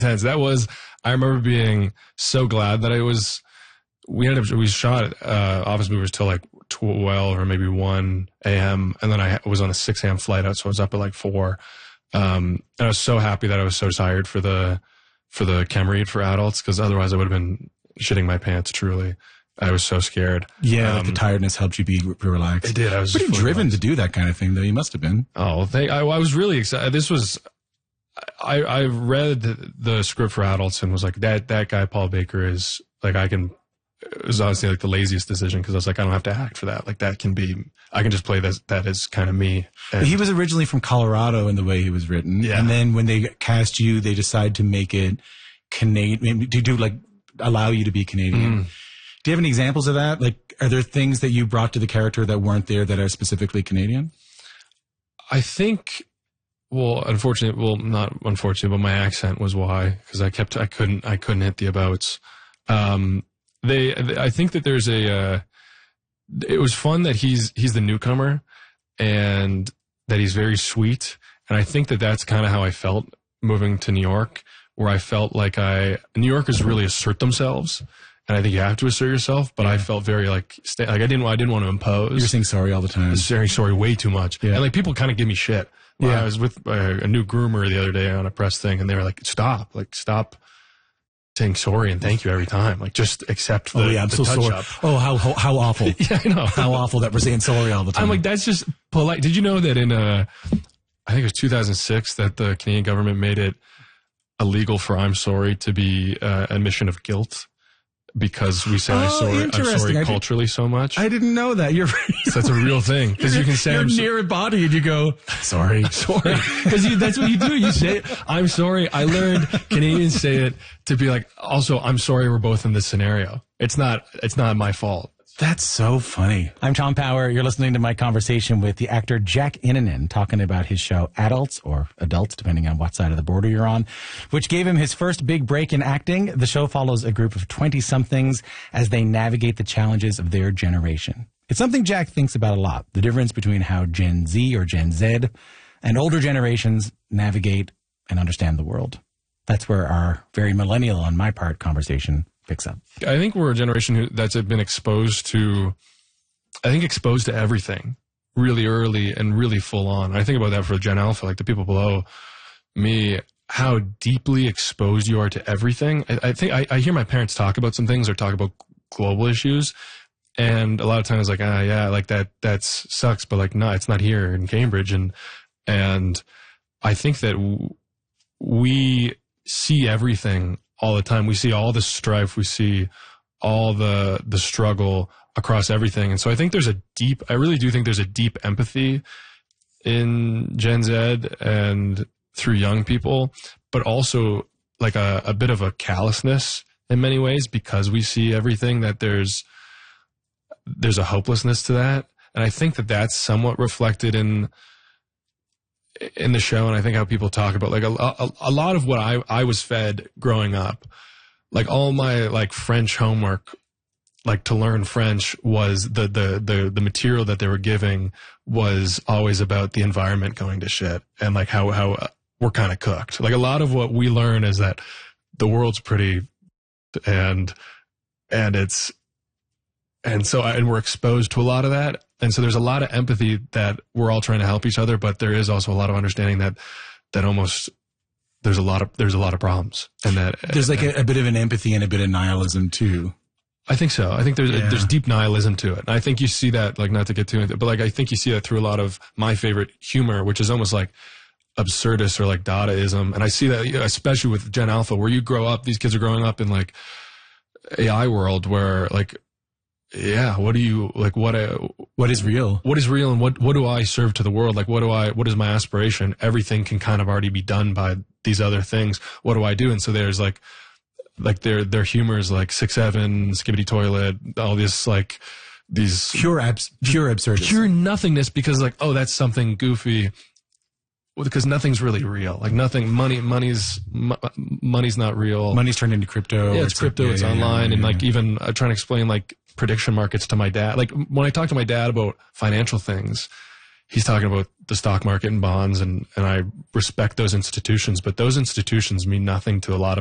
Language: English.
intense. I remember being so glad that we shot Office Movers till like 12 or maybe 1 a.m. And then I was on a 6 a.m. flight out, so I was up at like 4. And I was so happy that I was so tired for the chem read for adults, because otherwise I would have been shitting my pants, truly. I was so scared. Yeah, like the tiredness helped you be relaxed. It did. I was pretty driven relaxed to do that kind of thing, though. You must have been. Oh, I was really excited. I read the script for adults and was like, that guy, Paul Baker, is like, it was honestly like the laziest decision, because I was like, I don't have to act for that. Like I can just play that as kind of me. And he was originally from Colorado in the way he was written. Yeah. And then when they cast you, they decided to make it Canadian, allow you to be Canadian. Do you have any examples of that? Like, are there things that you brought to the character that weren't there that are specifically Canadian? I think, not unfortunately, but my accent was why, because I couldn't hit the abouts. I think that there's it was fun that he's the newcomer and that he's very sweet. And I think that that's kind of how I felt moving to New York, where I felt like New Yorkers really assert themselves. And I think you have to assert yourself, but I felt very I didn't want to impose. You're saying sorry all the time. Saying sorry way too much. Yeah. And like people kind of give me shit. I was with a new groomer the other day on a press thing, and they were like, stop saying sorry and thank you every time. Like just accept the I'm so sorry. up. Oh, how awful. Yeah, I know. How awful that we're saying sorry all the time. I'm like, that's just polite. Did you know that in I think it was 2006 that the Canadian government made it illegal for I'm sorry to be admission of guilt? Because we say I'm sorry culturally so much. I didn't know that. So that's a real thing. Because you can say you're near a body and you go, sorry. Because that's what you do. You say, I'm sorry. I learned Canadians say it to be like, also, I'm sorry we're both in this scenario. It's not my fault. That's so funny. I'm Tom Power. You're listening to my conversation with the actor Jack Innanen, talking about his show Adults, or Adults, depending on what side of the border you're on, which gave him his first big break in acting. The show follows a group of 20-somethings as they navigate the challenges of their generation. It's something Jack thinks about a lot, the difference between how Gen Z or Gen Z and older generations navigate and understand the world. That's where our very millennial, on my part, conversation picks up. I think we're a generation that's been exposed to everything really early and really full on. I think about that for Gen Alpha, like the people below me, how deeply exposed you are to everything. I think I hear my parents talk about some things or talk about global issues, and a lot of times like, like that sucks, but like, no, it's not here in Cambridge. And I think that we see everything all the time. We see all the strife. We see all the struggle across everything. And so I think I really do think there's a deep empathy in Gen Z and through young people, but also like a bit of a callousness in many ways, because we see everything, that there's a hopelessness to that. And I think that that's somewhat reflected in the show, and I think how people talk about like a lot of what I was fed growing up, like all my like French homework, like to learn French, was the material that they were giving was always about the environment going to shit, and like how we're kind of cooked. Like a lot of what we learn is that the world's pretty, and we're exposed to a lot of that. And so there's a lot of empathy that we're all trying to help each other, but there is also a lot of understanding that almost there's a lot of problems, and that there's like a bit of an empathy and a bit of nihilism too. I think so. I think there's deep nihilism to it. And I think you see that, like, not to get too into it, but like I think you see that through a lot of my favorite humor, which is almost like absurdist or like Dadaism. And I see that especially with Gen Alpha, where you grow up, these kids are growing up in like AI world where like, yeah, what is real? What is real, and what do I serve to the world? Like, what is my aspiration? Everything can kind of already be done by these other things. What do I do? And so there's like their humor is like 6'7", Skibbity Toilet, all this like these pure absurdity, pure nothingness, because like, oh, that's something goofy. Well, because nothing's really real. Like nothing, money's not real. Money's turned into crypto. Yeah, it's crypto. It's online. And like even I'm trying to explain like prediction markets to my dad. Like when I talk to my dad about financial things, he's talking about the stock market and bonds, and I respect those institutions, but those institutions mean nothing to a lot of